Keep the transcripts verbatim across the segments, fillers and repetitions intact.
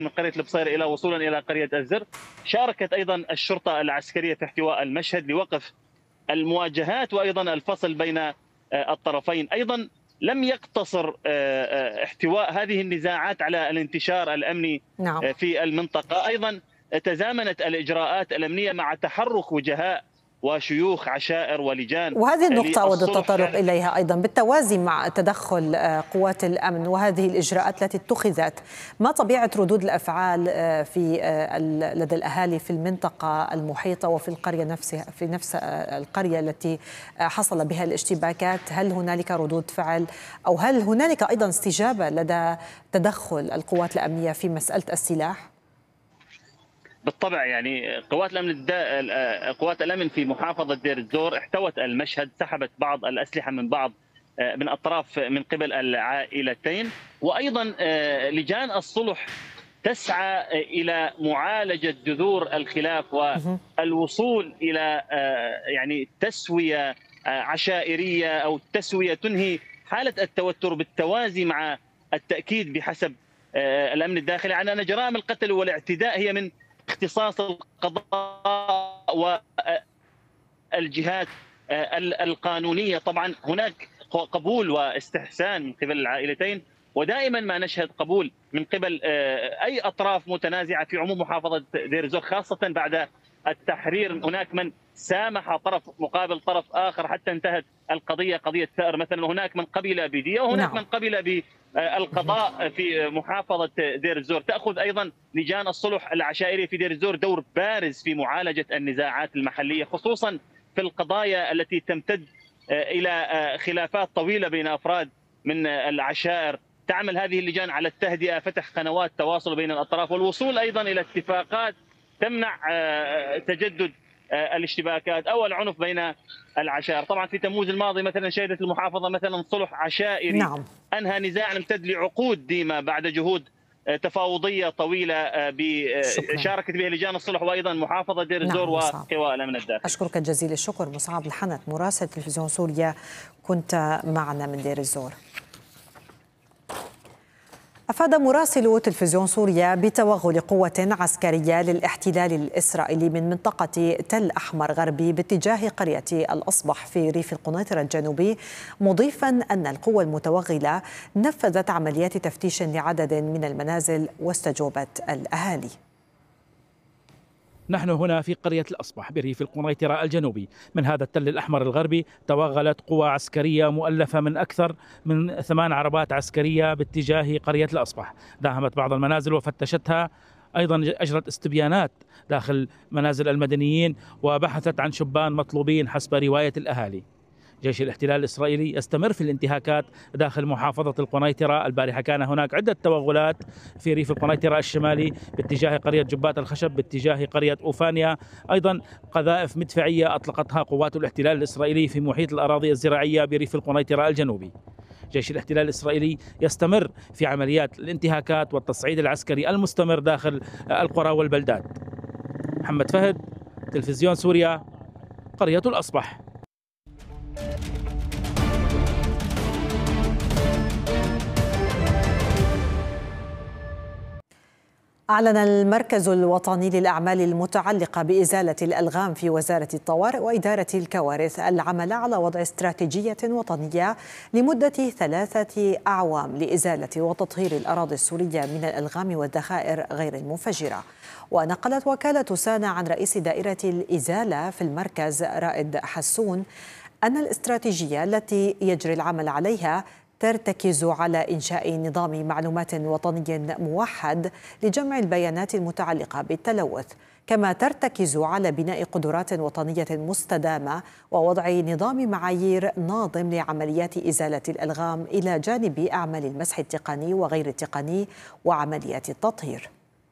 من قرية البصير إلى وصولا إلى قرية الزر. شاركت أيضا الشرطة العسكرية في احتواء المشهد لوقف المواجهات وأيضا الفصل بين الطرفين. أيضا لم يقتصر احتواء هذه النزاعات على الانتشار الأمني نعم. في المنطقة، أيضا تزامنت الإجراءات الأمنية مع تحرك وجهاء وشيوخ عشائر ولجان. وهذه النقطة أود التطرق إليها أيضا بالتوازي مع تدخل قوات الأمن وهذه الإجراءات التي اتخذت. ما طبيعة ردود الأفعال في لدى الأهالي في المنطقة المحيطة وفي القرية نفسها، في نفس القرية التي حصل بها الاشتباكات؟ هل هنالك ردود فعل أو هل هنالك أيضا استجابة لدى تدخل القوات الأمنية في مسألة السلاح؟ بالطبع، يعني قوات الامن قوات الامن في محافظه دير الزور احتوت المشهد، سحبت بعض الاسلحه من بعض من اطراف من قبل العائلتين، وايضا لجان الصلح تسعى الى معالجه جذور الخلاف والوصول الى يعني تسويه عشائريه او تسويه تنهي حاله التوتر، بالتوازي مع التاكيد بحسب الامن الداخلي على ان جرائم القتل والاعتداء هي من اختصاص القضاء والجهات القانونية. طبعا هناك قبول واستحسان من قبل العائلتين، ودائما ما نشهد قبول من قبل أي أطراف متنازعة في عموم محافظة دير الزور، خاصة بعد التحرير. هناك من سامح طرف مقابل طرف آخر حتى انتهت القضية، قضية ثأر مثلا، وهناك من قبل بدية وهناك نعم. من قبل بالقضاء في محافظة دير الزور. تأخذ أيضا لجان الصلح العشائري في دير الزور دور بارز في معالجة النزاعات المحلية، خصوصا في القضايا التي تمتد إلى خلافات طويلة بين أفراد من العشائر. تعمل هذه اللجان على التهدئة، فتح قنوات تواصل بين الأطراف، والوصول أيضا إلى اتفاقات تمنع تجدد الاشتباكات او العنف بين العشائر. طبعا في تموز الماضي مثلا شهدت المحافظه مثلا صلح عشائري نعم. انهى نزاع امتد لعقود ديما بعد جهود تفاوضيه طويله شاركت بها لجان الصلح وايضا محافظه دير الزور نعم. وقوى الامن الداخلي. اشكرك جزيل الشكر مصعب الحنت مراسل تلفزيون سوريا، كنت معنا من دير الزور. أفاد مراسل تلفزيون سوريا بتوغل قوة عسكرية للاحتلال الإسرائيلي من منطقة تل أحمر غربي باتجاه قرية الأصبح في ريف القنيطرة الجنوبي، مضيفا أن القوة المتوغلة نفذت عمليات تفتيش لعدد من المنازل واستجوبت الأهالي. نحن هنا في قرية الأصبح بريف القنيطرة الجنوبي من هذا التل الأحمر الغربي. توغلت قوى عسكرية مؤلفة من أكثر من ثمان عربات عسكرية باتجاه قرية الأصبح، داهمت بعض المنازل وفتشتها، أيضا أجرت استبيانات داخل منازل المدنيين وبحثت عن شبان مطلوبين حسب رواية الأهالي. جيش الاحتلال الإسرائيلي يستمر في الانتهاكات داخل محافظة القنيطرة. البارحة كان هناك عدة توغلات في ريف القنيطرة الشمالي باتجاه قرية جبات الخشب، باتجاه قرية أوفانيا، أيضا قذائف مدفعية أطلقتها قوات الاحتلال الإسرائيلي في محيط الأراضي الزراعية بريف القنيطرة الجنوبي. جيش الاحتلال الإسرائيلي يستمر في عمليات الانتهاكات والتصعيد العسكري المستمر داخل القرى والبلدات. محمد فهد، تلفزيون سوريا، قرية الأصبح. أعلن المركز الوطني للأعمال المتعلقة بإزالة الألغام في وزارة الطوارئ وإدارة الكوارث العمل على وضع استراتيجية وطنية لمدة ثلاثة أعوام لإزالة وتطهير الأراضي السورية من الألغام والذخائر غير المنفجرة. ونقلت وكالة سانا عن رئيس دائرة الإزالة في المركز رائد حسون أن الاستراتيجية التي يجري العمل عليها ترتكز على إنشاء نظام معلومات وطني موحد لجمع البيانات المتعلقة بالتلوث، كما ترتكز على بناء قدرات وطنية مستدامة ووضع نظام معايير ناظم لعمليات إزالة الألغام إلى جانب أعمال المسح التقني وغير التقني وعمليات التطهير.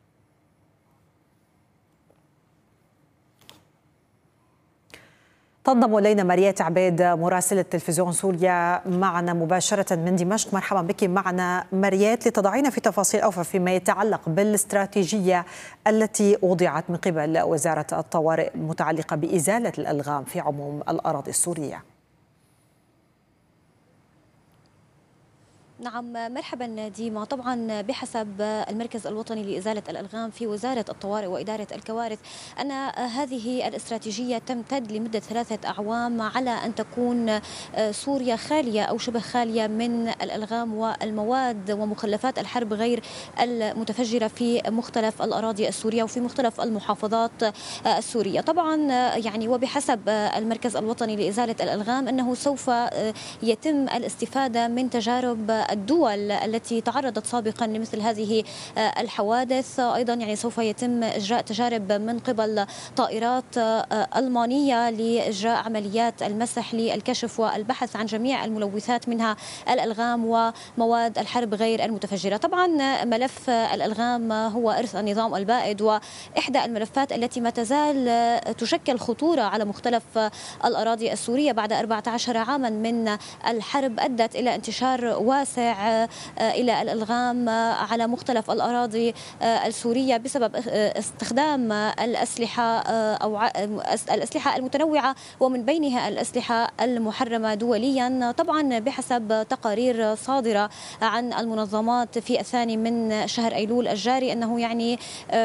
تنضم إلينا مريات عبيد مراسلة تلفزيون سوريا معنا مباشرة من دمشق. مرحبا بك معنا مريات، لتضعينا في تفاصيل أوفى فيما يتعلق بالاستراتيجية التي وضعت من قبل وزارة الطوارئ المتعلقة بإزالة الألغام في عموم الأراضي السورية. نعم مرحبا ديما. طبعا بحسب المركز الوطني لإزالة الألغام في وزارة الطوارئ وإدارة الكوارث أن هذه الاستراتيجية تمتد لمدة ثلاثة أعوام على أن تكون سوريا خالية أو شبه خالية من الألغام والمواد ومخلفات الحرب غير المتفجرة في مختلف الأراضي السورية وفي مختلف المحافظات السورية. طبعا يعني وبحسب المركز الوطني لإزالة الألغام أنه سوف يتم الاستفادة من تجارب الدول التي تعرضت سابقا لمثل هذه الحوادث. أيضا يعني سوف يتم إجراء تجارب من قبل طائرات ألمانية لإجراء عمليات المسح للكشف والبحث عن جميع الملوثات منها الألغام ومواد الحرب غير المتفجرة. طبعا ملف الألغام هو إرث النظام البائد وإحدى الملفات التي ما تزال تشكل خطورة على مختلف الأراضي السورية بعد أربعة عشر عاما من الحرب أدت إلى انتشار واسع إلى الألغام على مختلف الأراضي السورية بسبب استخدام الأسلحة أو الأسلحة المتنوعة ومن بينها الأسلحة المحرمة دوليا. طبعا بحسب تقارير صادرة عن المنظمات في الثاني من شهر أيلول الجاري أنه يعني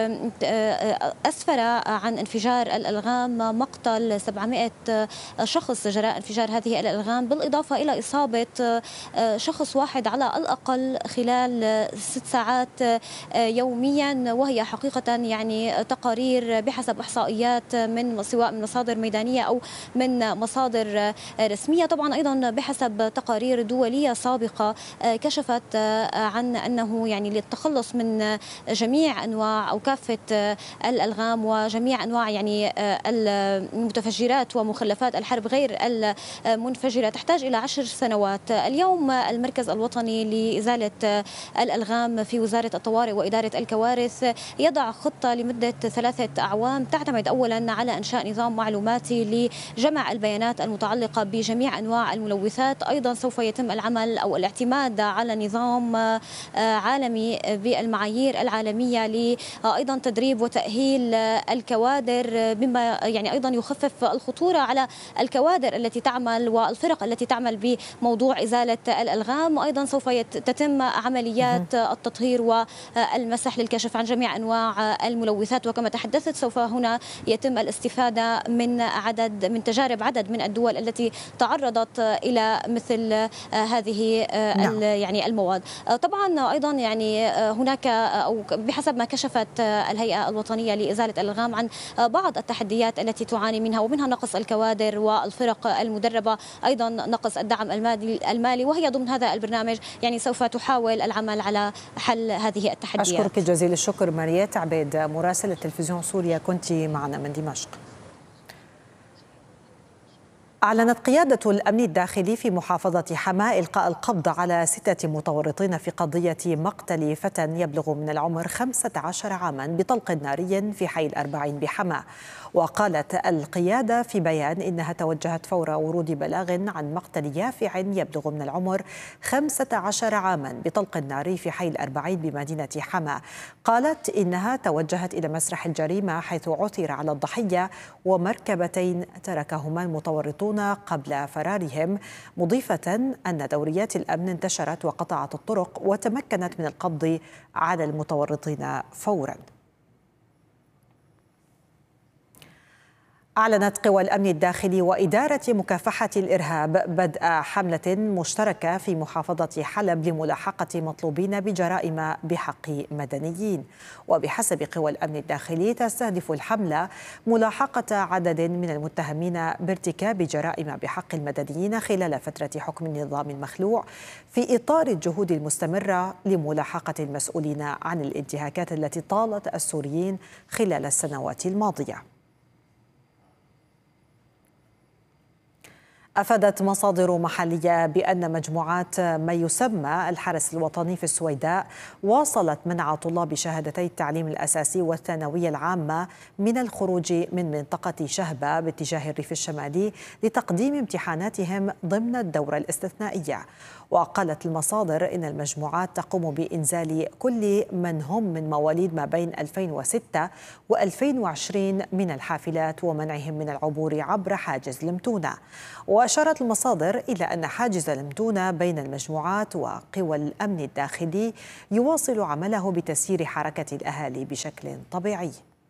أسفر عن انفجار الألغام مقتل سبعمائة شخص جراء انفجار هذه الألغام، بالإضافة إلى إصابة شخص واحد على الأقل خلال ست ساعات يوميا، وهي حقيقة يعني تقارير بحسب إحصائيات من سواء من مصادر ميدانية أو من مصادر رسمية. طبعا أيضا بحسب تقارير دولية سابقة كشفت عن أنه يعني للتخلص من جميع أنواع أو كافة الألغام وجميع أنواع يعني المتفجرات ومخلفات الحرب غير المنفجرة تحتاج إلى عشر سنوات. اليوم المركز الوطني لإزالة الألغام في وزارة الطوارئ وإدارة الكوارث يضع خطة لمدة ثلاثة أعوام تعتمد أولا على إنشاء نظام معلوماتي لجمع البيانات المتعلقة بجميع أنواع الملوثات. أيضا سوف يتم العمل أو الاعتماد على نظام عالمي بالمعايير العالمية لأيضا تدريب وتأهيل الكوادر، بما يعني أيضا يخفف الخطورة على الكوادر التي تعمل والفرق التي تعمل بموضوع إزالة الألغام. وأيضا سوف تتم عمليات التطهير والمسح للكشف عن جميع أنواع الملوثات. وكما تحدثت سوف هنا يتم الاستفادة من عدد من تجارب عدد من الدول التي تعرضت إلى مثل هذه نعم. يعني المواد. طبعا أيضا يعني هناك أو بحسب ما كشفت الهيئة الوطنية لإزالة الألغام عن بعض التحديات التي تعاني منها، ومنها نقص الكوادر والفرق المدربة، أيضا نقص الدعم المالي، وهي ضمن هذا البرنامج يعني سوف تحاول العمل على حل هذه التحديات. أشكرك جزيل الشكر ماريات عبيد مراسلة تلفزيون سوريا، كنت معنا من دمشق. أعلنت قيادة الأمن الداخلي في محافظة حماة إلقاء القبض على ستة متورطين في قضية مقتل فتى يبلغ من العمر خمسة عشر عاما بطلق ناري في حي الأربعين بحماة. وقالت القيادة في بيان إنها توجهت فور ورود بلاغ عن مقتل يافع يبلغ من العمر خمسة عشر عاما بطلق النار في حي الأربعين بمدينة حماة. قالت إنها توجهت إلى مسرح الجريمة حيث عثر على الضحية ومركبتين تركهما المتورطون قبل فرارهم، مضيفة أن دوريات الأمن انتشرت وقطعت الطرق وتمكنت من القبض على المتورطين فورا. أعلنت قوى الأمن الداخلي وإدارة مكافحة الإرهاب بدء حملة مشتركة في محافظة حلب لملاحقة مطلوبين بجرائم بحق مدنيين. وبحسب قوى الأمن الداخلي تستهدف الحملة ملاحقة عدد من المتهمين بارتكاب جرائم بحق المدنيين خلال فترة حكم النظام المخلوع، في إطار الجهود المستمرة لملاحقة المسؤولين عن الانتهاكات التي طالت السوريين خلال السنوات الماضية. أفادت مصادر محلية بأن مجموعات ما يسمى الحرس الوطني في السويداء واصلت منع طلاب شهادتي التعليم الأساسي والثانوية العامة من الخروج من منطقة شهبة باتجاه الريف الشمالي لتقديم امتحاناتهم ضمن الدورة الاستثنائية. وقالت المصادر إن المجموعات تقوم بإنزال كل من هم من مواليد ما بين ألفين وستة وألفين وعشرين من الحافلات ومنعهم من العبور عبر حاجز لمتونة. وأشارت المصادر إلى أن حاجز لمتونة بين المجموعات وقوى الأمن الداخلي يواصل عمله بتسيير حركة الأهالي بشكل طبيعي.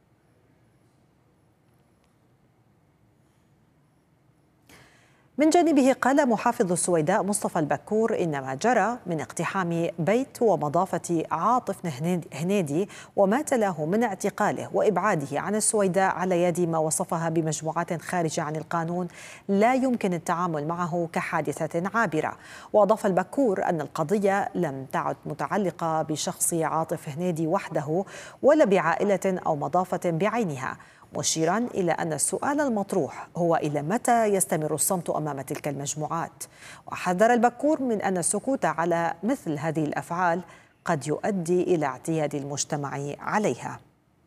من جانبه قال محافظ السويداء مصطفى البكور إن ما جرى من اقتحام بيت ومضافة عاطف هنيدي وما تلاه من اعتقاله وإبعاده عن السويداء على يد ما وصفها بمجموعات خارجة عن القانون لا يمكن التعامل معه كحادثة عابرة. وأضاف البكور أن القضية لم تعد متعلقة بشخص عاطف هنيدي وحده ولا بعائلة أو مضافة بعينها، مشيرا إلى أن السؤال المطروح هو إلى متى يستمر الصمت أمام تلك المجموعات. وحذر البكور من أن السكوت على مثل هذه الأفعال قد يؤدي إلى اعتياد المجتمع عليها.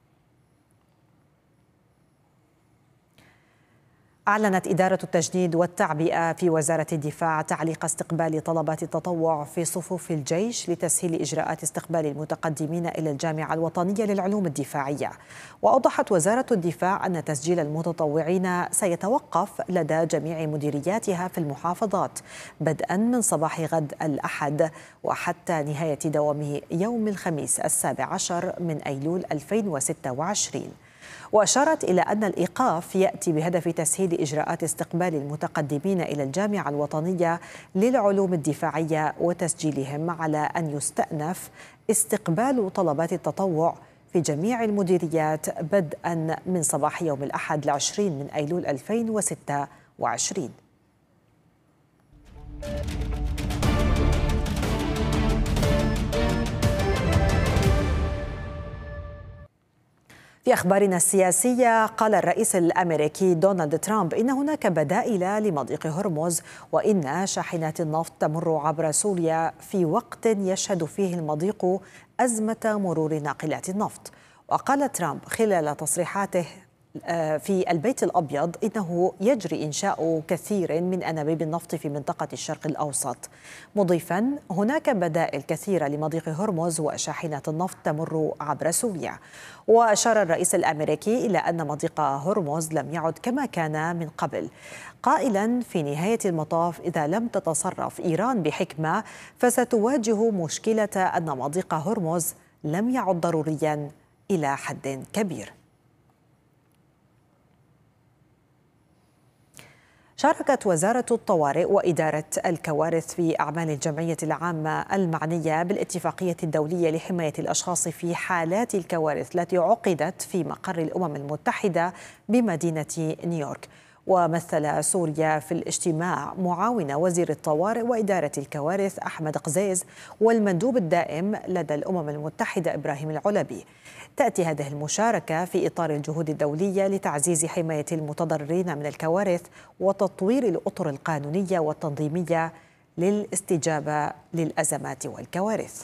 أعلنت إدارة التجنيد والتعبئة في وزارة الدفاع تعليق استقبال طلبات التطوع في صفوف الجيش لتسهيل إجراءات استقبال المتقدمين إلى الجامعة الوطنية للعلوم الدفاعية. وأوضحت وزارة الدفاع أن تسجيل المتطوعين سيتوقف لدى جميع مديرياتها في المحافظات بدءا من صباح غد الأحد وحتى نهاية دوام يوم الخميس السابع عشر من أيلول ألفين وستة وعشرين. وأشارت إلى أن الإيقاف يأتي بهدف تسهيل إجراءات استقبال المتقدمين إلى الجامعة الوطنية للعلوم الدفاعية وتسجيلهم على أن يستأنف استقبال طلبات التطوع في جميع المديريات بدءا من صباح يوم الأحد العشرين من أيلول ألفين وستة وعشرين. في أخبارنا السياسية قال الرئيس الأمريكي دونالد ترامب إن هناك بدائل لمضيق هرمز وإن شاحنات النفط تمر عبر سوريا في وقت يشهد فيه المضيق أزمة مرور ناقلات النفط. وقال ترامب خلال تصريحاته في البيت الأبيض إنه يجري إنشاء كثير من أنابيب النفط في منطقة الشرق الأوسط، مضيفا هناك بدائل كثيرة لمضيق هرمز وشاحنات النفط تمر عبر سوريا. وأشار الرئيس الأمريكي إلى أن مضيق هرمز لم يعد كما كان من قبل، قائلا في نهاية المطاف إذا لم تتصرف إيران بحكمة فستواجه مشكلة أن مضيق هرمز لم يعد ضروريا إلى حد كبير. شاركت وزارة الطوارئ وإدارة الكوارث في أعمال الجمعية العامة المعنية بالاتفاقية الدولية لحماية الأشخاص في حالات الكوارث التي عقدت في مقر الأمم المتحدة بمدينة نيويورك. ومثل سوريا في الاجتماع معاون وزير الطوارئ وإدارة الكوارث أحمد قزيز والمندوب الدائم لدى الأمم المتحدة إبراهيم العلبي. تأتي هذه المشاركة في إطار الجهود الدولية لتعزيز حماية المتضررين من الكوارث وتطوير الأطر القانونية والتنظيمية للاستجابة للأزمات والكوارث.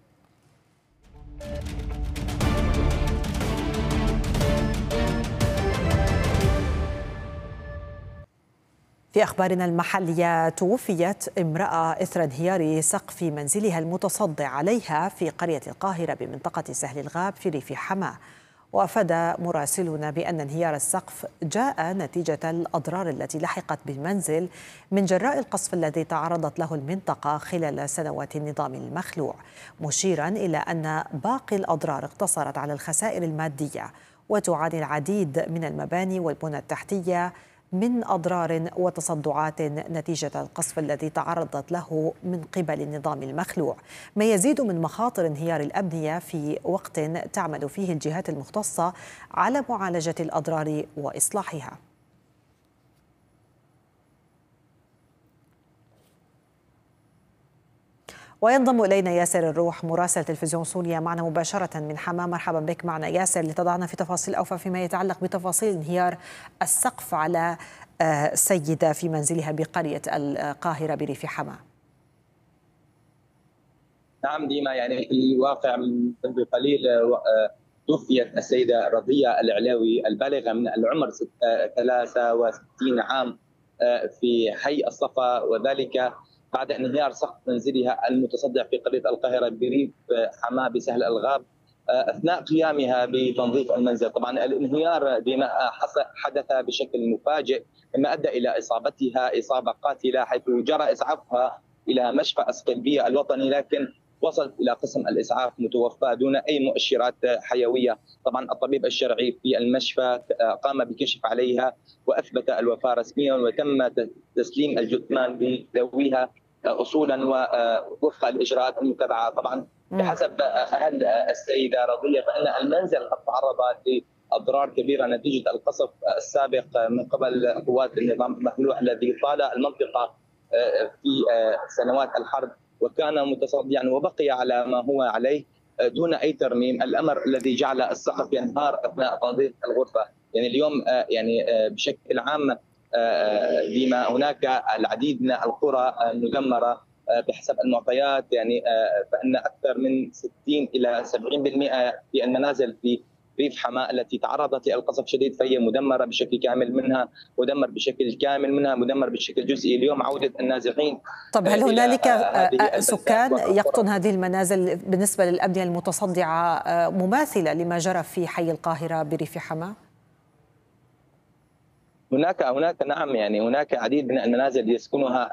في أخبارنا المحلية توفيت امرأة إثر انهيار سقف منزلها المتصدع عليها في قرية القاهرة بمنطقة سهل الغاب في ريف حماة. وأفاد مراسلنا بأن انهيار السقف جاء نتيجة الأضرار التي لحقت بالمنزل من جراء القصف الذي تعرضت له المنطقة خلال سنوات النظام المخلوع، مشيرا إلى أن باقي الأضرار اقتصرت على الخسائر المادية، وتعاني العديد من المباني والبنى التحتية من أضرار وتصدعات نتيجة القصف الذي تعرضت له من قبل النظام المخلوع، ما يزيد من مخاطر انهيار الأبنية في وقت تعمل فيه الجهات المختصة على معالجة الأضرار وإصلاحها. وينضم إلينا ياسر الروح مراسل تلفزيون سوريا معنا مباشرة من حماة. مرحبا بك معنا ياسر لتضعنا في تفاصيل أوفى فيما يتعلق بتفاصيل انهيار السقف على سيدة في منزلها بقرية القاهرة بريف حماة. نعم ديما، يعني في الواقع منذ قليل توفيت السيدة رضية العلاوي البالغة من العمر ثلاثة وستين عام في حي الصفا، وذلك بعد انهيار سقف منزلها المتصدع في قرية القاهرة بريف حماة بسهل الغاب اثناء قيامها بتنظيف المنزل. طبعا الانهيار ديما حدث بشكل مفاجئ مما ادى الى اصابتها اصابه قاتله، حيث جرى اسعافها الى مشفى اسقلبيه الوطني، لكن وصلت الى قسم الاسعاف متوفاه دون اي مؤشرات حيويه. طبعا الطبيب الشرعي في المشفى قام بكشف عليها واثبت الوفاه رسميا، وتم تسليم الجثمان لذويها اصولا ووفق الاجراءات المتبعه. طبعا بحسب اهل السيده رضيه فان المنزل قد تعرض لاضرار كبيره نتيجه القصف السابق من قبل قوات النظام المحلول الذي طال المنطقه في سنوات الحرب، وكان متصدعا وبقي على ما هو عليه دون اي ترميم، الامر الذي جعل السقف ينهار اثناء تنظيف الغرفه. يعني اليوم يعني بشكل عام ديما هناك العديد من القرى المدمره بحسب المعطيات، يعني فان اكثر من ستين الى سبعين بالمئة في المنازل في ريف حماة التي تعرضت للقصف الشديد فهي مدمره بشكل كامل، منها مدمر بشكل كامل منها مدمر بشكل جزئي. اليوم عوده النازحين. طب هل هنالك سكان يقطن هذه المنازل بالنسبه للابنيه المتصدعه مماثله لما جرى في حي القاهره بريف حماة؟ هناك هناك نعم، يعني هناك عديد من المنازل يسكنها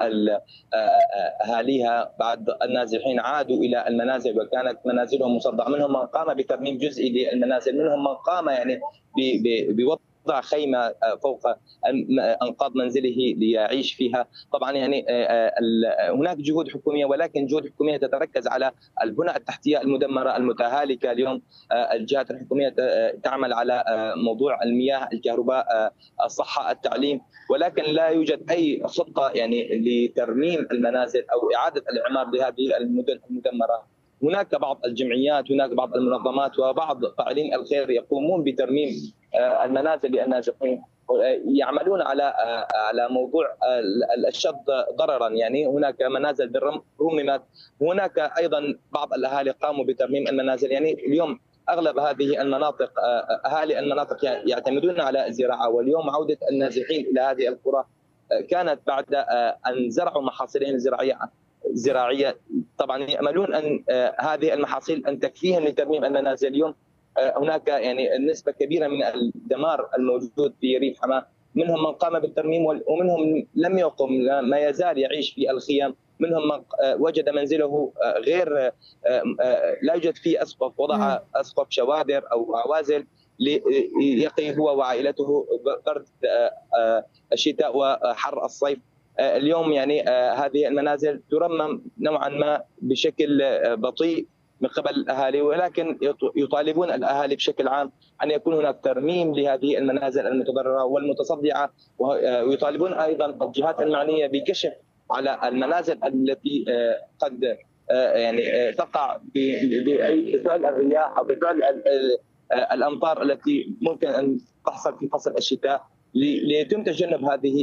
اهاليها بعد النازحين عادوا الى المنازل وكانت منازلهم مصدعه، منهم من قام بترميم جزئي للمنازل، منهم من قام يعني بوضع خيمه فوق انقاض منزله ليعيش فيها. طبعا يعني هناك جهود حكوميه، ولكن جهود حكوميه تتركز على البنى التحتيه المدمره المتهالكه. اليوم الجهات الحكوميه تعمل على موضوع المياه، الكهرباء، الصحه، التعليم، ولكن لا يوجد اي خطه يعني لترميم المنازل او اعاده الاعمار لهذه المدن المدمره. هناك بعض الجمعيات، هناك بعض المنظمات وبعض فاعلين الخير يقومون بترميم المنازل للنازحين، يعملون على على موضوع الشد ضررا. يعني هناك منازل رممت، هناك ايضا بعض الاهالي قاموا بترميم المنازل. يعني اليوم اغلب هذه المناطق اهالي المناطق يعتمدون على الزراعه، واليوم عوده النازحين الى هذه القرى كانت بعد ان زرعوا محاصيلهم الزراعيه زراعيه طبعا ياملون ان هذه المحاصيل ان تكفيهم لترميم المنازل. اليوم هناك يعني نسبه كبيره من الدمار الموجود في ريف حماة، منهم من قام بالترميم ومنهم لم يقم، ما يزال يعيش في الخيام، منهم من وجد منزله غير لا يوجد فيه اسقف، وضع اسقف شوادر او عوازل ليقي هو وعائلته برد الشتاء وحر الصيف. اليوم يعني هذه المنازل ترمم نوعا ما بشكل بطيء من قبل الاهالي، ولكن يطالبون الاهالي بشكل عام ان يكون هناك ترميم لهذه المنازل المتضرره والمتصدعه، ويطالبون ايضا الجهات المعنيه بكشف على المنازل التي قد يعني تقع بفعل الرياح او بفعل الامطار التي ممكن ان تحصل في فصل الشتاء، ليتم تجنب هذه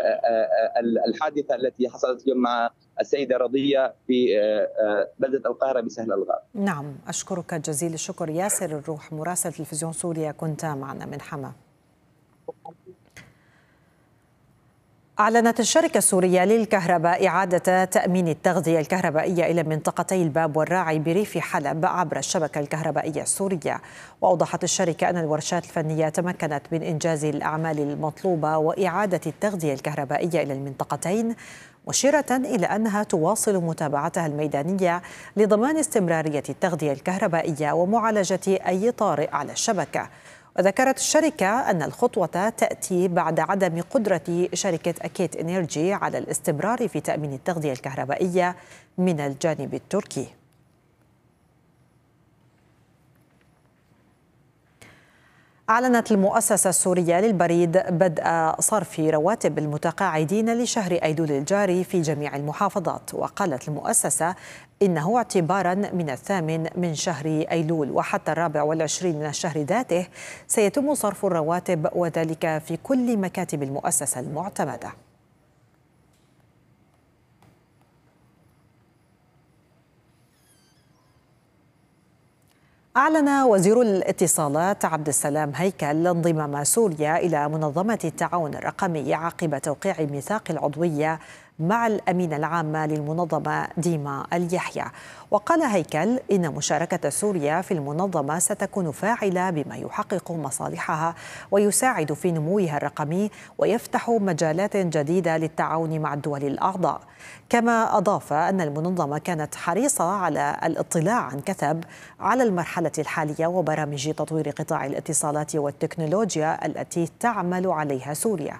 الحادثه التي حصلت اليوم مع السيده رضيه في بلده القاهره بسهل الغاب. نعم، اشكرك جزيل الشكر ياسر الروح مراسل تلفزيون سوريا، كنت معنا من حما. أعلنت الشركة السورية للكهرباء إعادة تأمين التغذية الكهربائية إلى منطقتي الباب والراعي بريف حلب عبر الشبكة الكهربائية السورية. وأوضحت الشركة أن الورشات الفنية تمكنت من إنجاز الأعمال المطلوبة وإعادة التغذية الكهربائية إلى المنطقتين، مشيرة إلى أنها تواصل متابعتها الميدانية لضمان استمرارية التغذية الكهربائية ومعالجة أي طارئ على الشبكة. وذكرت الشركة أن الخطوة تأتي بعد عدم قدرة شركة أكيت إنرجي على الاستمرار في تأمين التغذية الكهربائية من الجانب التركي. أعلنت المؤسسة السورية للبريد بدء صرف رواتب المتقاعدين لشهر أيلول الجاري في جميع المحافظات. وقالت المؤسسة إنه اعتبارا من الثامن من شهر أيلول وحتى الرابع والعشرين من الشهر ذاته سيتم صرف الرواتب، وذلك في كل مكاتب المؤسسة المعتمدة. أعلن وزير الاتصالات عبد السلام هيكل انضمام سوريا إلى منظمة التعاون الرقمي عقب توقيع ميثاق العضوية مع الأمين العام للمنظمة ديما اليحيى. وقال هيكل إن مشاركة سوريا في المنظمة ستكون فاعلة بما يحقق مصالحها ويساعد في نموها الرقمي ويفتح مجالات جديدة للتعاون مع الدول الأعضاء. كما أضاف أن المنظمة كانت حريصة على الاطلاع عن كثب على المرحلة الحالية وبرامج تطوير قطاع الاتصالات والتكنولوجيا التي تعمل عليها سوريا.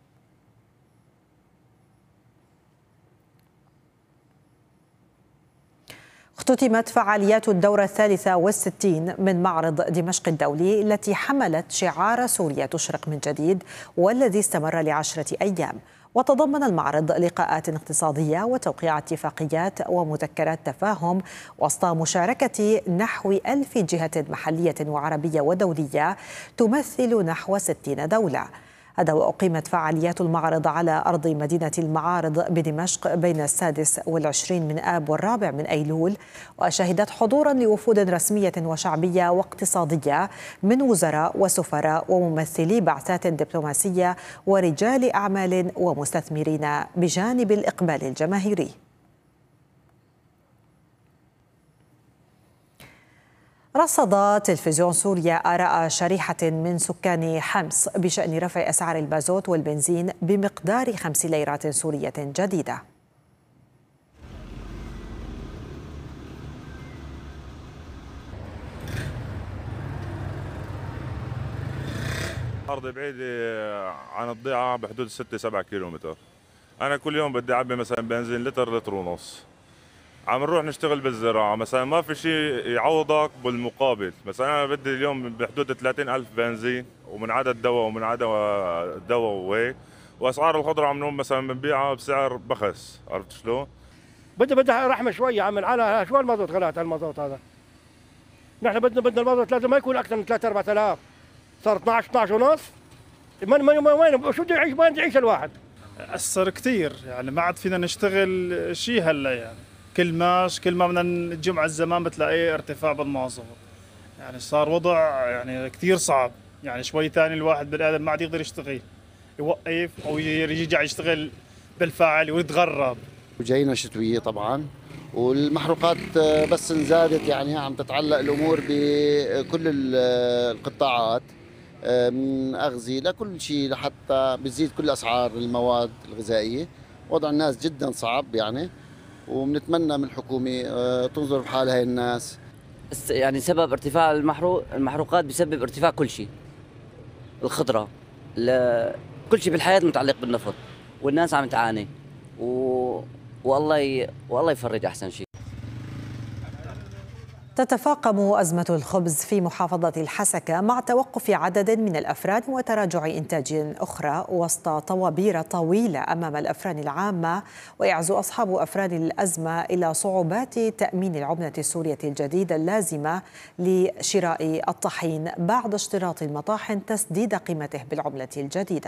اختتمت فعاليات الدورة الثالثة والستين من معرض دمشق الدولي التي حملت شعار سوريا تشرق من جديد والذي استمر لعشرة أيام. وتضمن المعرض لقاءات اقتصادية وتوقيع اتفاقيات ومذكرات تفاهم وسط مشاركة نحو ألف جهة محلية وعربية ودولية تمثل نحو ستين دولة. هذا وأقيمت فعاليات المعرض على أرض مدينة المعارض بدمشق بين السادس والعشرين من آب والرابع من أيلول، وشهدت حضورا لوفود رسمية وشعبية واقتصادية من وزراء وسفراء وممثلي بعثات دبلوماسية ورجال أعمال ومستثمرين بجانب الإقبال الجماهيري. رصد تلفزيون سوريا آراء شريحة من سكان حمص بشأن رفع أسعار البازوت والبنزين بمقدار خمس ليرات سورية جديدة. أرض بعيدة عن الضيعة بحدود ستة سبعة كيلومتر. أنا كل يوم بدي أعبي مثلا بنزين لتر لتر ونص. عم نروح نشتغل بالزراعة مثلا ما في شيء يعوضك بالمقابل. مثلا أنا بدي اليوم بحدود ثلاثين ألف بنزين ومن عدد دواء ومن عدد دواء وهيك، وأسعار الخضرة عم نقوم مثلا بنبيعها بسعر بخس. عرفت شلون؟ بدي بدي رحمة شوية عمل على شو المازوت غلات المازوت هذا. نحن بدنا بدنا المازوت لازم ما يكون أكثر من ثلاثة أربعة آلاف. صار اثنعش اثنعش ونص. من من وين شو بده يعيش وين بده يعيش الواحد؟ أثر كثير يعني ما عاد فينا نشتغل شيء هلا يعني. كل ماش كل ما بدنا نجمع على الزمان بتلاقيه ارتفاع بالمازوت. يعني صار وضع يعني كثير صعب، يعني شوي ثاني الواحد بني ادم ما عاد يقدر يشتغل، يوقف او يرجع يشتغل بالفعل ويتغرب. وجاينا شتويه طبعا والمحروقات بس انزادت، يعني عم تتعلق الامور بكل القطاعات من اغذيه لكل شيء لحتى بتزيد كل اسعار المواد الغذائيه. وضع الناس جدا صعب يعني، وبنتمنى من الحكومه تنظر بحال هاي الناس. يعني سبب ارتفاع المحروق المحروقات بسبب ارتفاع كل شيء، الخضره، كل شيء بالحياه متعلق بالنفط، والناس عم تعاني و... والله ي... والله يفرج احسن شيء. تتفاقم أزمة الخبز في محافظة الحسكة مع توقف عدد من الأفران وتراجع إنتاج أخرى وسط طوابير طويلة أمام الأفران العامة. ويعزو أصحاب أفران الأزمة إلى صعوبات تأمين العملة السورية الجديدة اللازمة لشراء الطحين بعد اشتراط المطاحن تسديد قيمته بالعملة الجديدة.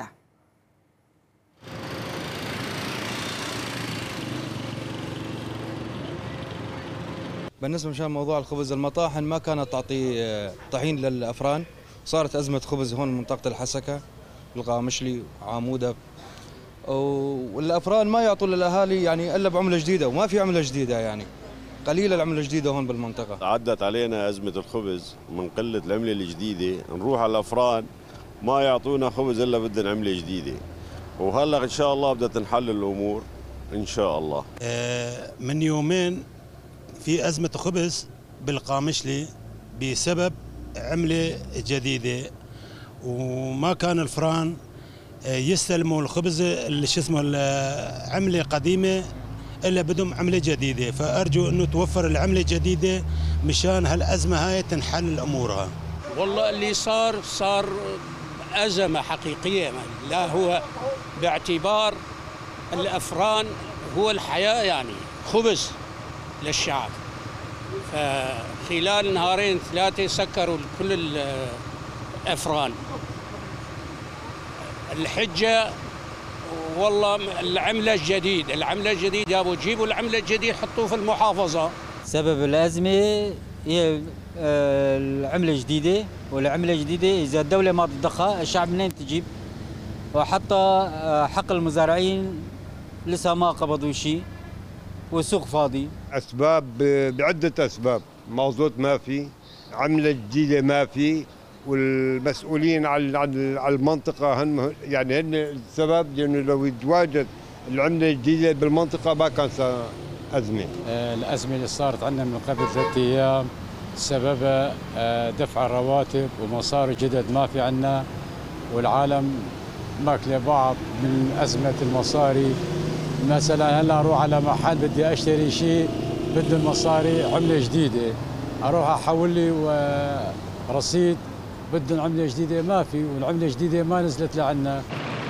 بالنسبة مشان موضوع الخبز، المطاحن ما كانت تعطي طحين للأفران، صارت أزمة خبز هون منطقة الحسكة، القامشلي، عامودة، والأفران ما يعطوا للأهالي يعني إلا بعملة جديدة، وما في عملة جديدة يعني قليلة العملة الجديدة هون بالمنطقة. عدت علينا أزمة الخبز من قلة العملة الجديدة، نروح على الأفران ما يعطونا خبز إلا بدنا عملة جديدة، وهلا إن شاء الله بدها تنحل الأمور إن شاء الله. من يومين في أزمة خبز بالقامشلي بسبب عملة جديدة، وما كان الفران يستلموا الخبز اللي شو اسمه العملة قديمة إلا بدهم عملة جديدة، فأرجو إنه توفر العملة الجديدة مشان هالأزمة هاي تنحل أمورها. والله اللي صار صار أزمة حقيقية، لا هو باعتبار الأفران هو الحياة، يعني خبز للشعب، فخلال نهارين ثلاثة سكروا كل الأفران. الحجة والله العملة الجديد العملة الجديد يابو جيبوا العملة الجديد حطوه في المحافظة. سبب الأزمة هي العملة الجديدة، والعملة الجديدة إذا الدولة ما تضخها الشعب منين تجيب؟ وحتى حق المزارعين لسه ما قبضوا شيء والسوق فاضي. اسباب بعده اسباب، مازوت ما في، عمله جديده ما في، والمسؤولين على على المنطقه هن يعني هن السبب، لانه لو يتواجد العمله الجديده بالمنطقه ما كان ازمه. الازمه اللي صارت عندنا من قبل ثلاثة ايام سببها دفع الرواتب ومصاري جدد ما في عندنا، والعالم ماكله بعض من ازمه المصاري. مثلا هلا اروح على محل بدي اشتري شيء بده المصاري عمله جديده، اروح احول لي رصيد بدهم عمله جديده ما في، والعمله الجديده ما نزلت لعنا.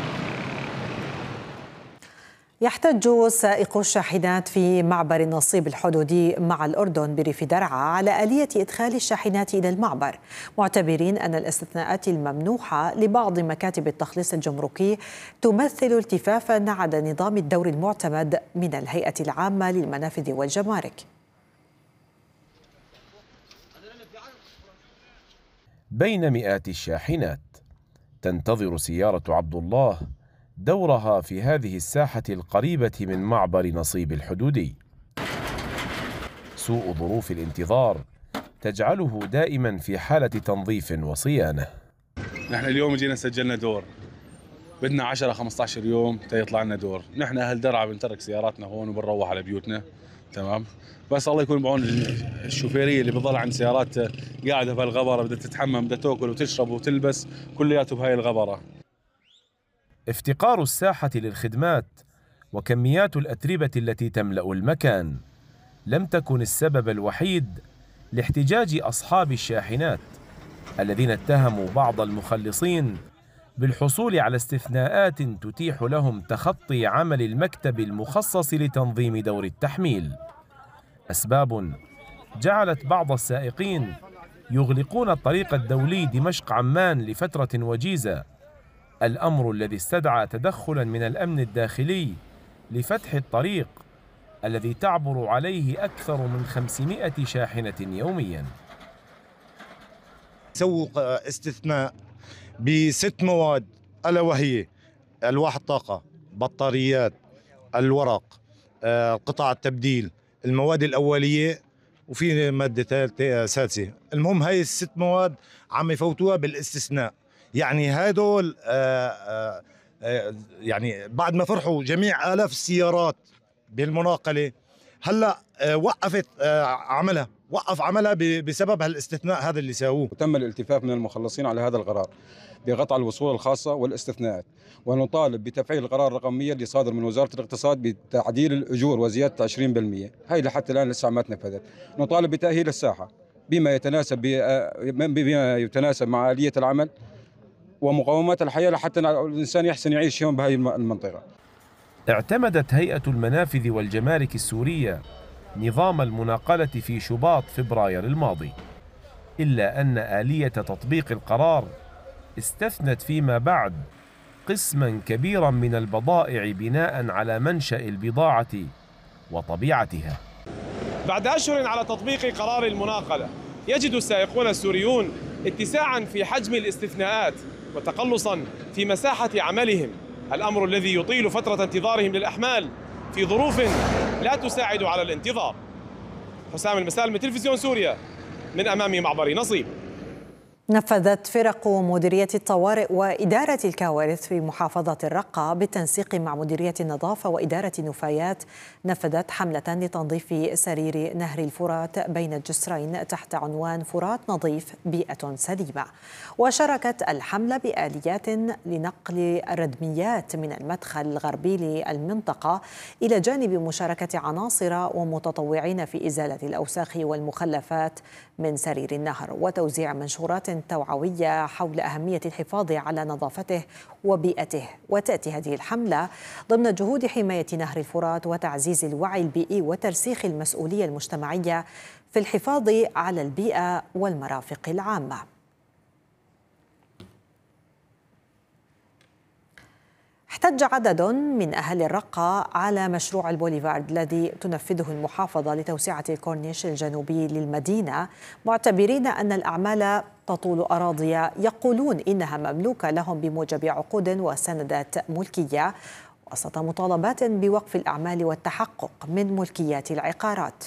يحتج سائقو الشاحنات في معبر النصيب الحدودي مع الأردن بريف درعا على آلية إدخال الشاحنات إلى المعبر، معتبرين أن الاستثناءات الممنوحة لبعض مكاتب التخليص الجمركي تمثل التفافا على نظام الدور المعتمد من الهيئة العامة للمنافذ والجمارك. بين مئات الشاحنات تنتظر سيارة عبد الله دورها في هذه الساحة القريبة من معبر نصيب الحدودي. سوء ظروف الانتظار تجعله دائما في حالة تنظيف وصيانة. نحن اليوم جينا سجلنا دور، بدنا عشرة خمسة عشر يوم تيطلع لنا دور. نحن أهل درعا بنترك سياراتنا هون وبنروح على بيوتنا، تمام؟ بس الله يكون بعون الشوفيرية اللي بتضل عند سيارات قاعدة في الغبرة، بدها تتحمم، بدها تاكل وتشرب وتلبس، كلياته بهاي الغبرة. افتقار الساحة للخدمات وكميات الأتربة التي تملأ المكان لم تكن السبب الوحيد لاحتجاج أصحاب الشاحنات الذين اتهموا بعض المخلصين بالحصول على استثناءات تتيح لهم تخطي عمل المكتب المخصص لتنظيم دور التحميل. أسباب جعلت بعض السائقين يغلقون الطريق الدولي دمشق عمان لفترة وجيزة، الأمر الذي استدعى تدخلا من الأمن الداخلي لفتح الطريق الذي تعبر عليه أكثر من خمسمائة شاحنة يوميا. سووا استثناء بست مواد، ألا وهي ألواح الطاقة، بطاريات، الورق، قطع التبديل، المواد الأولية، وفي مادة ثالثة سادسة. المهم هاي الست مواد عم يفوتوها بالاستثناء. يعني هدول آآ آآ يعني بعد ما فرحوا جميع آلاف السيارات بالمناقلة، هلا وقفت عملها، وقف عملها بسبب هالاستثناء هذا اللي ساووه. وتم الالتفاف من المخلصين على هذا القرار بقطع الوصول الخاصة والاستثناءات، ونطالب بتفعيل القرار الرقم مية اللي صادر من وزارة الاقتصاد بتعديل الأجور وزيادة عشرين بالمئة، هاي لحتى الآن لسه ما تنفذت. نطالب بتأهيل الساحة بما يتناسب بما يتناسب مع آلية العمل ومقومات الحياة لحتى الإنسان يحسن يعيش يوم بهذه المنطقة. اعتمدت هيئة المنافذ والجمارك السورية نظام المناقلة في شباط فبراير الماضي، إلا أن آلية تطبيق القرار استثنت فيما بعد قسما كبيرا من البضائع بناء على منشأ البضاعة وطبيعتها. بعد أشهر على تطبيق قرار المناقلة، يجد السائقون السوريون اتساعا في حجم الاستثناءات وتقلصا في مساحة عملهم، الأمر الذي يطيل فترة انتظارهم للأحمال في ظروف لا تساعد على الانتظار. حسام المسالم من تلفزيون سوريا من أمام معبر نصيب. نفذت فرق مديرية الطوارئ وإدارة الكوارث في محافظة الرقة بالتنسيق مع مديرية النظافة وإدارة النفايات نفذت حملة لتنظيف سرير نهر الفرات بين الجسرين تحت عنوان فرات نظيف بيئة سليمة. وشاركت الحملة بآليات لنقل الردميات من المدخل الغربي للمنطقة إلى جانب مشاركة عناصر ومتطوعين في إزالة الأوساخ والمخلفات من سرير النهر وتوزيع منشورات توعوية حول أهمية الحفاظ على نظافته وبيئته. وتأتي هذه الحملة ضمن جهود حماية نهر الفرات وتعزيز الوعي البيئي وترسيخ المسؤولية المجتمعية في الحفاظ على البيئة والمرافق العامة. احتج عدد من أهل الرقة على مشروع البوليفارد الذي تنفذه المحافظة لتوسعة الكورنيش الجنوبي للمدينة، معتبرين أن الأعمال تطول أراضي يقولون إنها مملوكة لهم بموجب عقود وسندات ملكية، وسط مطالبات بوقف الأعمال والتحقق من ملكيات العقارات.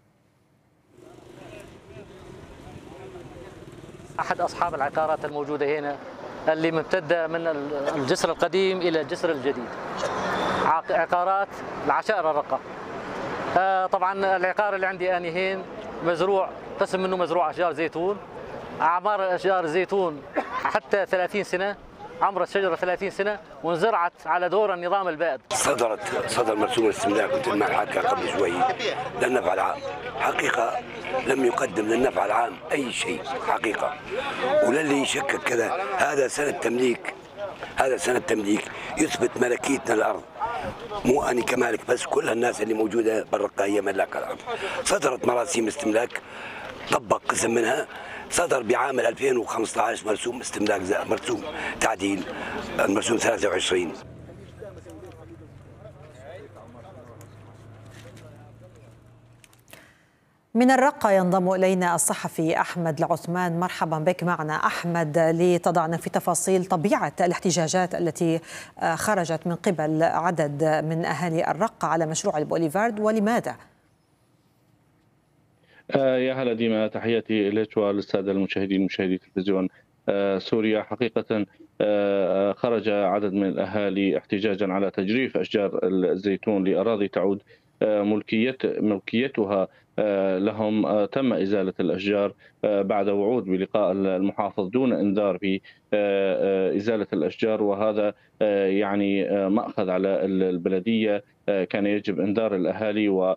أحد أصحاب العقارات الموجودة هنا اللي ممتدة من الجسر القديم إلى الجسر الجديد، عقارات العشائر الرقة. طبعا العقار اللي عندي أنا هين مزروع، قسم منه مزروع أشجار زيتون، أعمار أشجار الزيتون حتى ثلاثين سنة، عمر الشجرة ثلاثين سنة، وانزرعت على دور النظام البائد. صدرت صدر مرسوم الاستملاك مثل ما حكى قبل شوي للنفع العام، حقيقة لم يقدم للنفع العام أي شيء حقيقة، وللي يشكك كذا هذا سنة تمليك، هذا سنة تمليك يثبت ملكيتنا الأرض، مو أنا كمالك بس، كل الناس اللي موجودة بالرقة هي ملاك الأرض. صدرت مراسيم استملاك، طبق قسم منها، صدر بعام ألفين وخمسة عشر مرسوم استملاك مرسوم تعديل المرسوم ثلاثة وعشرين. من الرقة ينضم إلينا الصحفي أحمد العثمان. مرحبا بك معنا أحمد، لتضعنا في تفاصيل طبيعة الاحتجاجات التي خرجت من قبل عدد من أهالي الرقة على مشروع البوليفارد ولماذا؟ آه يا هلا ديما، تحياتي لك وللسادة المشاهدين مشاهدي تلفزيون آه سوريا. حقيقة آه خرج عدد من الأهالي احتجاجا على تجريف أشجار الزيتون لأراضي تعود آه ملكية ملكيتها آه لهم. آه تم إزالة الأشجار آه بعد وعود بلقاء المحافظ دون إنذار بإزالة الأشجار، وهذا آه يعني آه مأخذ على البلدية. آه كان يجب إنذار الأهالي و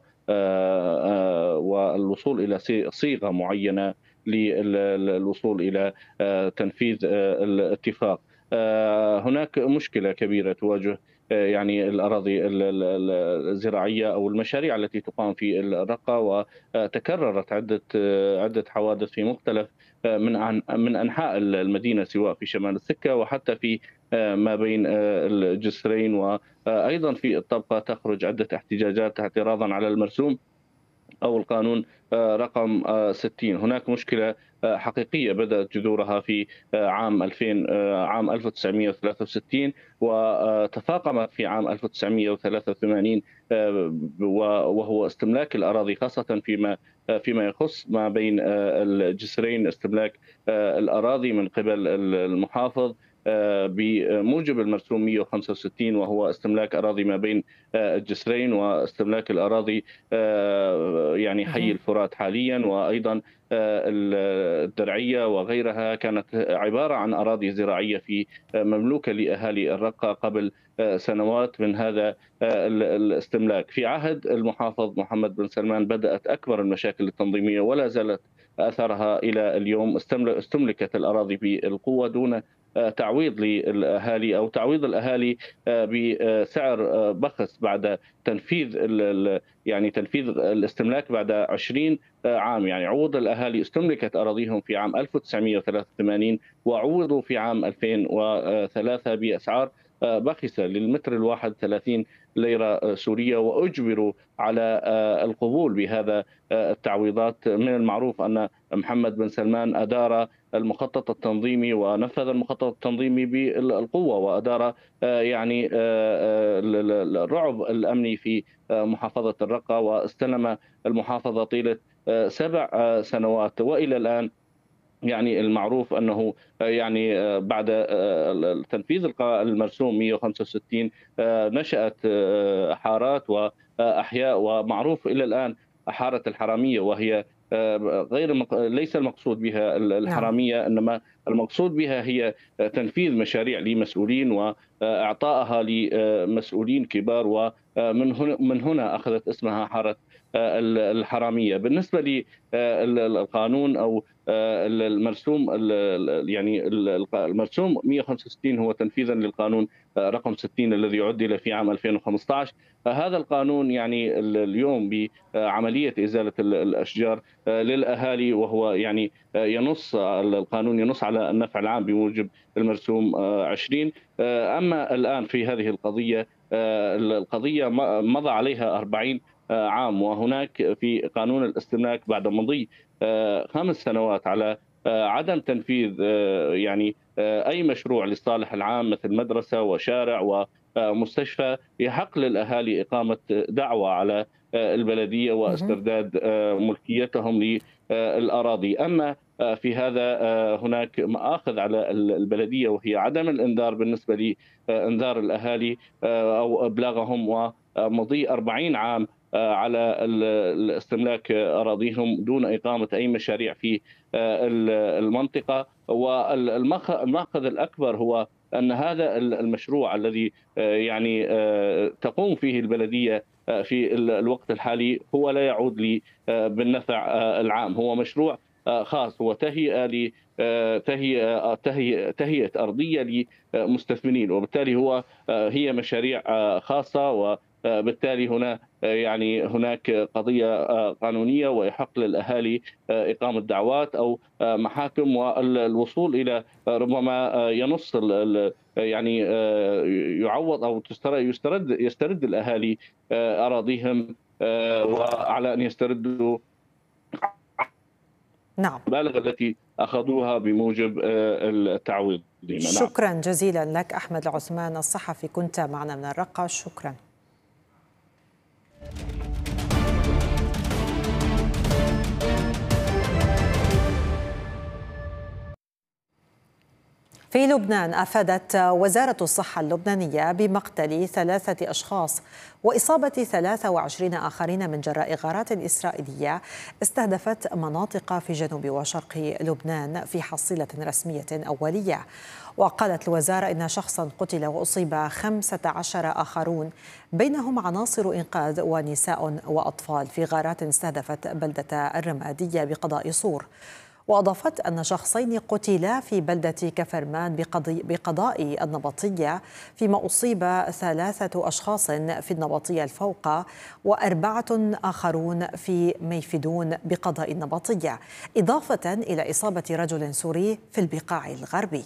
والوصول إلى صيغة معينة للوصول إلى تنفيذ الاتفاق. هناك مشكلة كبيرة تواجه يعني الأراضي الزراعية أو المشاريع التي تقام في الرقة، وتكررت عدة عدة حوادث في مختلف من من أنحاء المدينة، سواء في شمال السكة وحتى في ما بين الجسرين، وأيضا في الطبقة تخرج عدة احتجاجات اعتراضا على المرسوم أو القانون رقم ستين. هناك مشكلة حقيقية بدأت جذورها في عام ألفين عام ألف وتسعمئة وثلاثة وستين وتفاقمت في عام ألف وتسعمئة وثلاثة وثمانين، وهو استملاك الأراضي خاصة فيما فيما يخص ما بين الجسرين، استملاك الأراضي من قبل المحافظ بموجب المرسوم مئة وخمسة وستين، وهو استملاك أراضي ما بين الجسرين واستملاك الأراضي يعني حي الفرات حاليا، وأيضا الدرعية وغيرها كانت عبارة عن أراضي زراعية في مملوكة لأهالي الرقة قبل سنوات من هذا الاستملاك. في عهد المحافظ محمد بن سلمان بدأت أكبر المشاكل التنظيمية ولا زالت أثرها إلى اليوم. استملكت الأراضي بالقوة دون تعويض للأهالي أو تعويض الأهالي بسعر بخس بعد تنفيذ يعني تنفيذ الاستملاك بعد عشرين عام. يعني عوض الأهالي، استملكت أراضيهم في عام ألف وتسعمئة وثلاثة وثمانين وعوضوا في عام ألفين وثلاثة بأسعار بخسة للمتر الواحد ثلاثين ليرة سورية، وأجبروا على القبول بهذا التعويضات. من المعروف أن محمد بن سلمان أدار المخطط التنظيمي ونفذ المخطط التنظيمي بالقوة، وأدار يعني الرعب الأمني في محافظة الرقة، واستلم المحافظة طيلة سبع سنوات. وإلى الآن يعني المعروف أنه يعني بعد تنفيذ المرسوم مئة وخمسة وستين نشأت حارات وأحياء، ومعروف إلى الآن حارة الحرامية، وهي غير المق... ليس المقصود بها الحرامية، إنما المقصود بها هي تنفيذ مشاريع لمسؤولين وإعطائها لمسؤولين كبار، ومن هنا من هنا أخذت اسمها حارة الحرامية. بالنسبة للقانون أو المرسوم، يعني المرسوم مئة وخمسة وستين هو تنفيذا للقانون رقم ستين الذي عدل في عام ألفين وخمسة عشر. هذا القانون يعني اليوم بعملية إزالة الأشجار للأهالي، وهو يعني ينص القانون ينص على النفع العام بموجب المرسوم عشرين. أما الآن في هذه القضية، القضية مضى عليها أربعين عام، وهناك في قانون الاستملاك بعد مضي خمس سنوات على عدم تنفيذ يعني أي مشروع للصالح العام مثل مدرسة وشارع مستشفى، يحق للأهالي إقامة دعوة على البلدية واسترداد ملكيتهم للأراضي. أما في هذا هناك مآخذ على البلدية، وهي عدم الإنذار بالنسبة لإنذار الأهالي أو إبلاغهم ومضي أربعين عام على الاستملاك أراضيهم دون إقامة أي مشاريع في المنطقة. والمأخذ الأكبر هو أن هذا المشروع الذي يعني تقوم فيه البلدية في الوقت الحالي هو لا يعود لي بالنفع العام، هو مشروع خاص، هو تهيئة تهيئة تهيئة أرضية لمستثمرين، وبالتالي هو هي مشاريع خاصة، وبالتالي هنا يعني هناك قضية قانونية ويحق للأهالي إقامة دعوات أو محاكم والوصول إلى ربما ينص يعني يعوض أو يسترد يسترد الأهالي أراضيهم، وعلى أن يستردوا نعم المبالغ التي أخذوها بموجب التعويض. نعم. شكرا جزيلا لك أحمد العثمان الصحفي، كنت معنا من الرقة، شكرا. في لبنان أفادت وزارة الصحة اللبنانية بمقتل ثلاثة أشخاص وإصابة ثلاثة وعشرين آخرين من جراء غارات إسرائيلية استهدفت مناطق في جنوب وشرق لبنان في حصيلة رسمية أولية. وقالت الوزارة إن شخصا قتل وأصيب خمسة عشر آخرون بينهم عناصر إنقاذ ونساء وأطفال في غارات استهدفت بلدة الرمادية بقضاء صور. وأضافت أن شخصين قتلا في بلدة كفرمان بقضاء النبطية، فيما أصيب ثلاثة أشخاص في النبطية الفوقى وأربعة آخرون في ميفدون بقضاء النبطية، إضافة إلى إصابة رجل سوري في البقاع الغربي.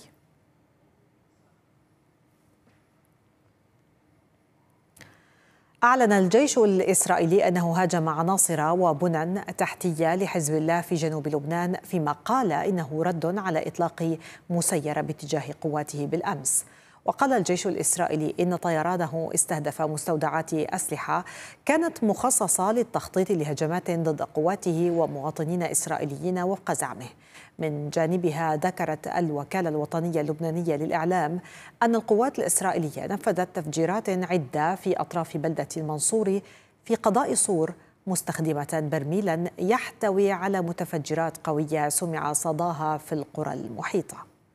أعلن الجيش الإسرائيلي أنه هاجم عناصر وبنى تحتية لحزب الله في جنوب لبنان، فيما قال إنه رد على إطلاق مسيرة باتجاه قواته بالأمس. وقال الجيش الإسرائيلي إن طيرانه استهدف مستودعات أسلحة كانت مخصصة للتخطيط لهجمات ضد قواته ومواطنين إسرائيليين وفق زعمه. من جانبها ذكرت الوكالة الوطنية اللبنانية للإعلام أن القوات الإسرائيلية نفذت تفجيرات عدة في أطراف بلدة المنصوري في قضاء صور، مستخدمة برميلا يحتوي على متفجرات قوية سمع صداها في القرى المحيطة.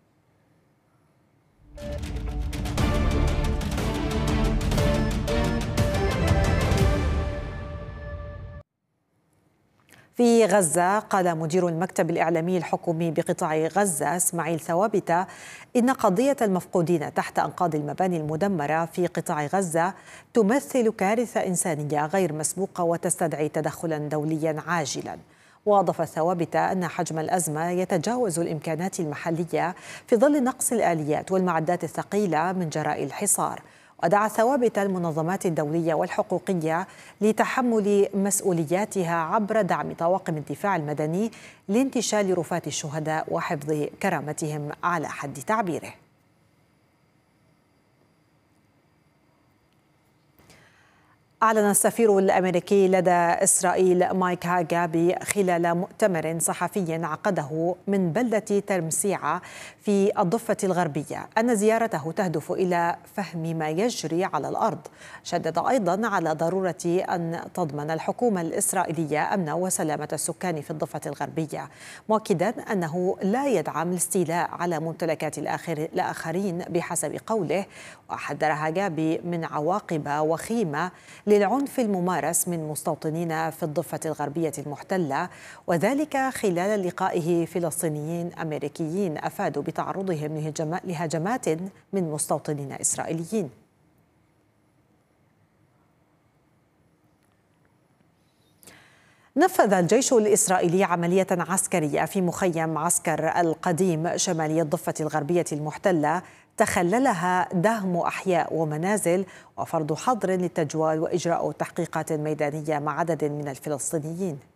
في غزة قال مدير المكتب الإعلامي الحكومي بقطاع غزة إسماعيل ثوابت إن قضية المفقودين تحت أنقاض المباني المدمرة في قطاع غزة تمثل كارثة إنسانية غير مسبوقة وتستدعي تدخلا دوليا عاجلا. وأضاف ثوابت أن حجم الأزمة يتجاوز الإمكانات المحلية في ظل نقص الآليات والمعدات الثقيلة من جراء الحصار. ودعا ثوابت المنظمات الدولية والحقوقية لتحمل مسؤولياتها عبر دعم طواقم الدفاع المدني لانتشال رفات الشهداء وحفظ كرامتهم على حد تعبيره. أعلن السفير الأمريكي لدى إسرائيل مايك هاجابي خلال مؤتمر صحفي عقده من بلدة ترمسيعة في الضفة الغربية أن زيارته تهدف إلى فهم ما يجري على الأرض. شدد أيضا على ضرورة أن تضمن الحكومة الإسرائيلية أمن وسلامة السكان في الضفة الغربية، مؤكدا أنه لا يدعم الاستيلاء على ممتلكات الآخرين بحسب قوله. وحذر هاجابي من عواقب وخيمة للعنف الممارس من مستوطنين في الضفة الغربية المحتلة، وذلك خلال لقائه فلسطينيين أمريكيين أفادوا بتعرضهم لهجمات من مستوطنين إسرائيليين. نفذ الجيش الإسرائيلي عملية عسكرية في مخيم عسكر القديم شمالي الضفة الغربية المحتلة تخللها دهم أحياء ومنازل وفرض حظر للتجوال وإجراء تحقيقات ميدانية مع عدد من الفلسطينيين.